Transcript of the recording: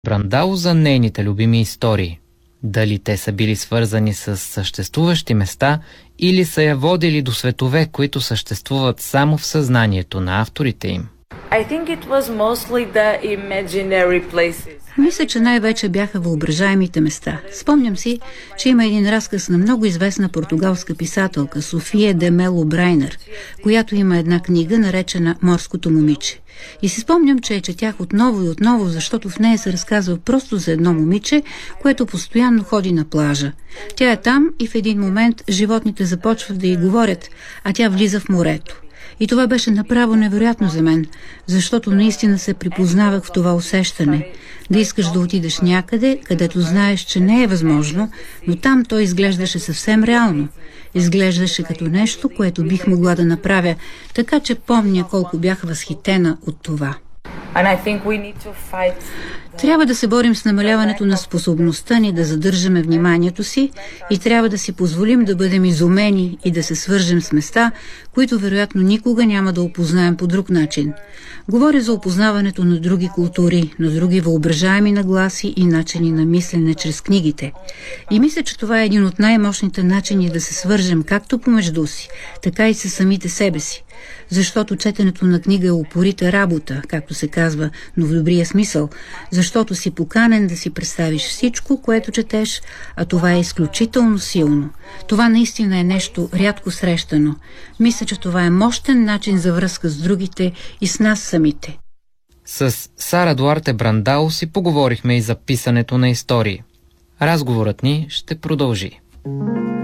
Брандау за нейните любими истории. Дали те са били свързани с съществуващи места или са я водили до светове, които съществуват само в съзнанието на авторите им. I think it was mostly the imaginary places. Мисля, че най-вече бяха въображаемите места. Спомням си, че има един разказ на много известна португалска писателка София де Мело Брайнер, която има една книга, наречена «Морското момиче». И си спомням, че я четях отново и отново, защото в нея се разказва просто за едно момиче, което постоянно ходи на плажа. Тя е там и в един момент животните започват да й говорят, а тя влиза в морето. И това беше направо невероятно за мен, защото наистина се припознавах в това усещане. Да искаш да отидеш някъде, където знаеш, че не е възможно, но там то изглеждаше съвсем реално. Изглеждаше като нещо, което бих могла да направя, така че помня колко бях възхитена от това. Трябва да се борим с намаляването на способността ни да задържаме вниманието си и трябва да си позволим да бъдем изумени и да се свържем с места, които вероятно никога няма да опознаем по друг начин. Говоря за опознаването на други култури, на други въображаеми нагласи и начини на мислене чрез книгите. И мисля, че това е един от най-мощните начини да се свържем както помежду си, така и със самите себе си. Защото четенето на книга е упорита работа, както се казва, но в добрия смисъл, защото си поканен да си представиш всичко, което четеш, а това е изключително силно. Това наистина е нещо рядко срещано. Мисля, че това е мощен начин за връзка с другите и с нас самите. С Сара Дуарте Брандау си поговорихме и за писането на истории. Разговорът ни ще продължи.